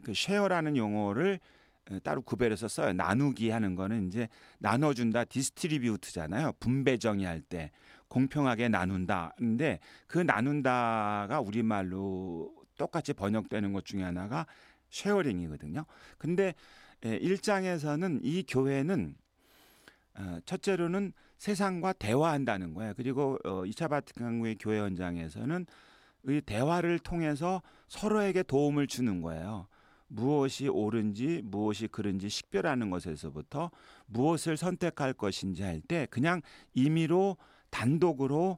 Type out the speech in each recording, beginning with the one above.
그 쉐어라는 용어를 따로 구별해서 써요. 나누기 하는 거는 이제 나눠준다, 디스트리뷰트잖아요. 분배 정의할 때 공평하게 나눈다. 근데 그 나눈다가 우리말로 똑같이 번역되는 것 중에 하나가 쉐어링이거든요. 근데 1장에서는 이 교회는 첫째로는 세상과 대화한다는 거예요. 그리고 2차 바티칸 교회 현장에서는 이 대화를 통해서 서로에게 도움을 주는 거예요. 무엇이 옳은지 무엇이 그른지 식별하는 것에서부터 무엇을 선택할 것인지 할 때 그냥 임의로 단독으로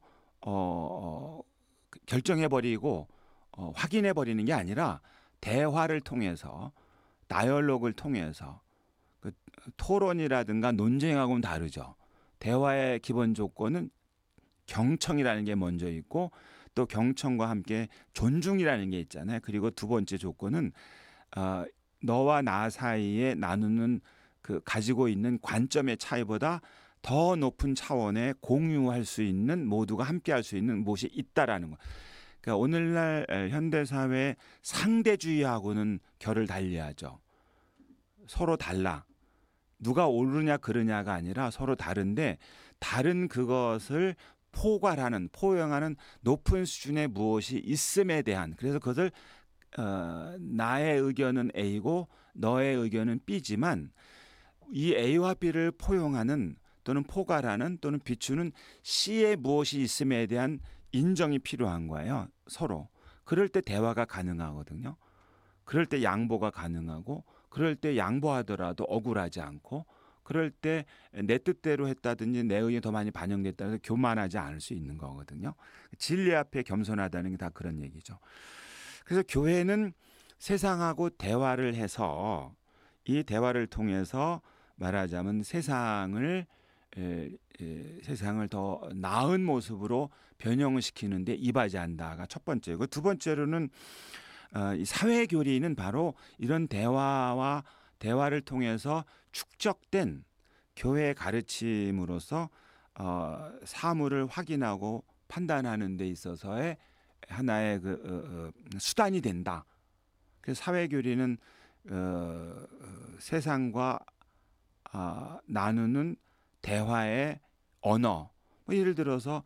결정해버리고 확인해버리는 게 아니라 대화를 통해서 다이얼로그를 통해서 그 토론이라든가 논쟁하고는 다르죠. 대화의 기본 조건은 경청이라는 게 먼저 있고 또 경청과 함께 존중이라는 게 있잖아요. 그리고 두 번째 조건은 너와 나 사이에 나누는 그 가지고 있는 관점의 차이보다 더 높은 차원에 공유할 수 있는 모두가 함께할 수 있는 무엇이 있다라는 거. 그러니까 오늘날 현대 사회의 상대주의하고는 결을 달리하죠. 서로 달라. 누가 옳으냐 그르냐가 아니라 서로 다른데 다른 그것을 포용하는 높은 수준의 무엇이 있음에 대한 그래서 그것을 나의 의견은 A고 너의 의견은 B지만 이 A와 B를 포용하는 또는 포괄하는 또는 비추는 C의 무엇이 있음에 대한 인정이 필요한 거예요. 서로. 그럴 때 대화가 가능하거든요. 그럴 때 양보가 가능하고 그럴 때 양보하더라도 억울하지 않고 그럴 때 내 뜻대로 했다든지 내 의견이 더 많이 반영됐다든지 교만하지 않을 수 있는 거거든요. 진리 앞에 겸손하다는 게 다 그런 얘기죠. 그래서 교회는 세상하고 대화를 해서 이 대화를 통해서 말하자면 세상을 더 나은 모습으로 변형시키는데 이바지한다가 첫 번째고 두 번째로는 이 사회교리는 바로 이런 대화를 통해서 축적된 교회의 가르침으로서 사물을 확인하고 판단하는 데 있어서의 하나의 수단이 된다. 그래서 사회교리는 세상과 나누는 대화의 언어. 뭐 예를 들어서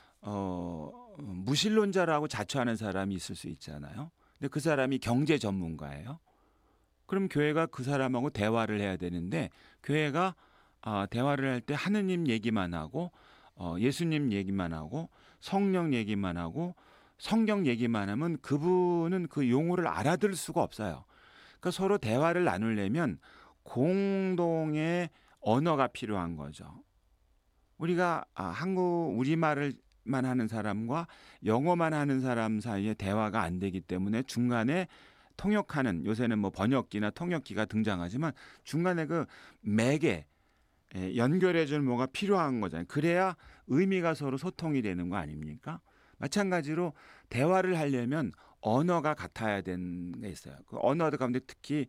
무신론자라고 자처하는 사람이 있을 수 있잖아요. 근데 그 사람이 경제 전문가예요. 그럼 교회가 그 사람하고 대화를 해야 되는데 교회가 대화를 할 때 하느님 얘기만 하고 예수님 얘기만 하고 성령 얘기만 하고 성경 얘기만 하면 그분은 그 용어를 알아들을 수가 없어요. 그러니까 서로 대화를 나누려면 공동의 언어가 필요한 거죠. 우리가 우리말만 하는 사람과 영어만 하는 사람 사이에 대화가 안 되기 때문에 중간에 통역하는 요새는 뭐 번역기나 통역기가 등장하지만 중간에 그 매개 연결해 줄 뭐가 필요한 거잖아요. 그래야 의미가 서로 소통이 되는 거 아닙니까? 마찬가지로 대화를 하려면 언어가 같아야 되는 게 있어요. 그 언어들 가운데 특히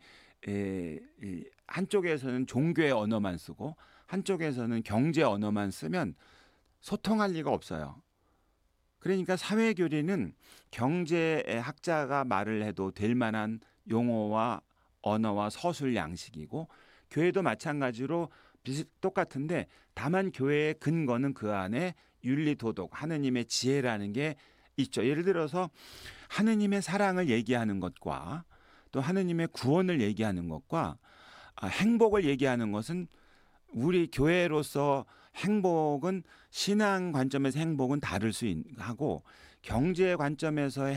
한쪽에서는 종교의 언어만 쓰고 한쪽에서는 경제 언어만 쓰면 소통할 리가 없어요. 그러니까 사회교리는 경제의 학자가 말을 해도 될 만한 용어와 언어와 서술 양식이고 교회도 마찬가지로 똑같은데 다만 교회의 근거는 그 안에 윤리 도덕 하느님의 지혜라는 게 있죠. 예를 들어서 하느님의 사랑을 얘기하는 것과 또 하느님의 구원을 얘기하는 것과 행복을 얘기하는 것은 우리 교회로서 행복은 신앙 관점에서 행복은 다를 수 하고 경제 관점에서의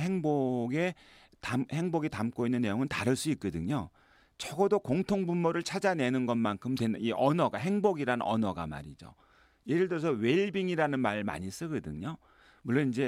행복이 담고 있는 내용은 다를 수 있거든요. 적어도 공통분모를 찾아내는 것만큼 되는 이 언어가 행복이라는 언어가 말이죠. 예를 들어서 웰빙이라는 말 많이 쓰거든요. 물론 이제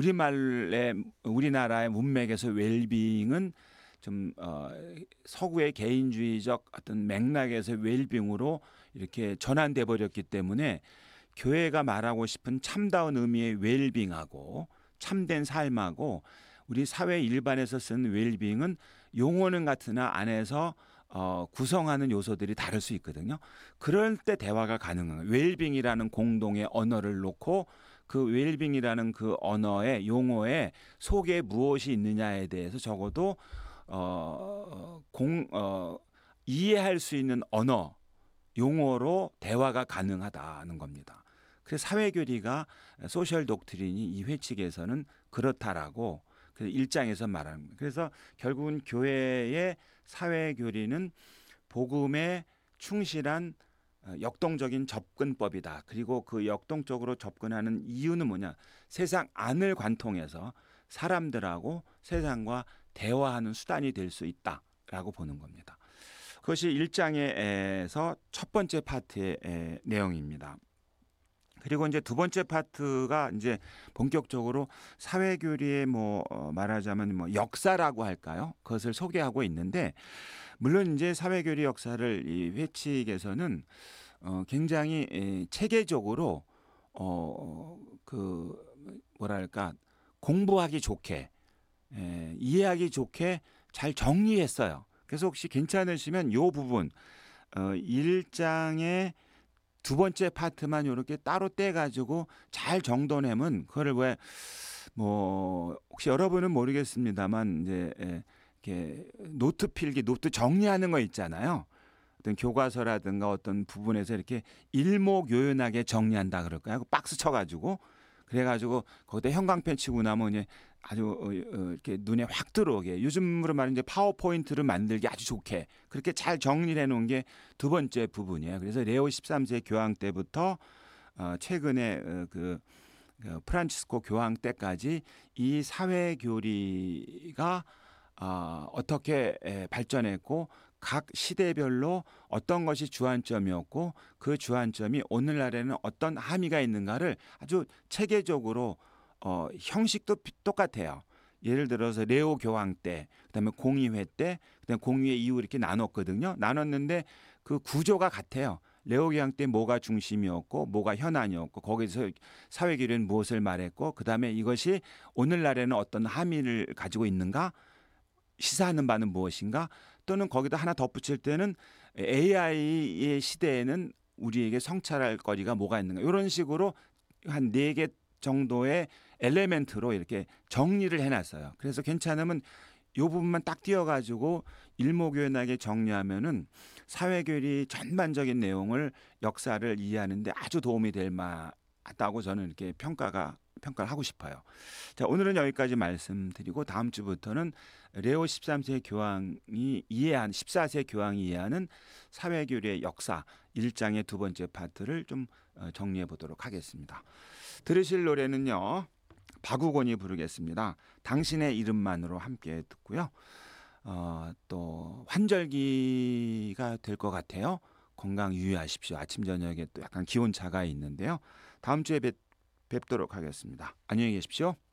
우리나라의 문맥에서 웰빙은 좀 서구의 개인주의적 어떤 맥락에서 웰빙으로 이렇게 전환돼 버렸기 때문에 교회가 말하고 싶은 참다운 의미의 웰빙하고 참된 삶하고 우리 사회 일반에서 쓰는 웰빙은 용어는 같으나 안에서 구성하는 요소들이 다를 수 있거든요. 그럴 때 대화가 가능한 거예요. 웰빙이라는 공동의 언어를 놓고 그 웰빙이라는 그 언어의 용어의 속에 무엇이 있느냐에 대해서 적어도 이해할 수 있는 언어 용어로 대화가 가능하다는 겁니다. 그래서 사회교리가 소셜 독트린이 이 회칙에서는 그렇다라고 그 1장에서 말하는 거예요. 그래서 결국은 교회의 사회교리는 복음에 충실한 역동적인 접근법이다. 그리고 그 역동적으로 접근하는 이유는 뭐냐? 세상 안을 관통해서 사람들하고 세상과 대화하는 수단이 될 수 있다라고 보는 겁니다. 그것이 1장에서 첫 번째 파트의 내용입니다. 그리고 이제 두 번째 파트가 이제 본격적으로 사회교리의 말하자면 역사라고 할까요? 그것을 소개하고 있는데, 물론 이제 사회교리 역사를 이 회칙에서는 굉장히 체계적으로 그 뭐랄까 공부하기 좋게 이해하기 좋게 잘 정리했어요. 그래서 혹시 괜찮으시면 이 부분 1장의 두 번째 파트만 이렇게 따로 떼가지고 잘 정돈하면 그거를 왜 혹시 여러분은 모르겠습니다만 이제 이렇게 노트 필기, 노트 정리하는 거 있잖아요. 어떤 교과서라든가 어떤 부분에서 이렇게 일목요연하게 정리한다 그럴까요? 박스 쳐가지고 그래가지고 거기다 형광펜 치고 나면 이제 아주 이렇게 눈에 확 들어오게 요즘으로 말하면 이제 파워포인트를 만들기 아주 좋게 그렇게 잘 정리를 해놓은 게 두 번째 부분이에요. 그래서 레오 13세 교황 때부터 최근에 그 프란치스코 교황 때까지 이 사회교리가 어떻게 발전했고 각 시대별로 어떤 것이 주안점이었고 그 주안점이 오늘날에는 어떤 함의가 있는가를 아주 체계적으로 형식도 똑같아요. 예를 들어서 레오 교황 때, 그다음에 공의회 때, 그다음에 공의회 이후 이렇게 나눴거든요. 나눴는데 그 구조가 같아요. 레오 교황 때 뭐가 중심이었고 뭐가 현안이었고 거기서 사회교리는 무엇을 말했고 그다음에 이것이 오늘날에는 어떤 함의를 가지고 있는가 시사하는 바는 무엇인가 또는 거기다 하나 덧붙일 때는 AI의 시대에는 우리에게 성찰할 거리가 뭐가 있는가 이런 식으로 한 4개 정도의 엘레멘트로 이렇게 정리를 해놨어요. 그래서 괜찮으면 이 부분만 딱 띄어가지고 일목요연하게 정리하면은 사회교리 전반적인 내용을 역사를 이해하는데 아주 도움이 될 만하다고 저는 이렇게 평가를 하고 싶어요. 자, 오늘은 여기까지 말씀드리고 다음 주부터는 레오 13세 교황이 이해한 14세 교황이 이해하는 사회교리의 역사 1장의 두 번째 파트를 좀 정리해 보도록 하겠습니다. 들으실 노래는요. 박우곤이 부르겠습니다. 당신의 이름만으로 함께 듣고요. 또 환절기가 될 것 같아요. 건강 유의하십시오. 아침 저녁에 또 약간 기온차가 있는데요. 다음 주에 뵙도록 하겠습니다. 안녕히 계십시오.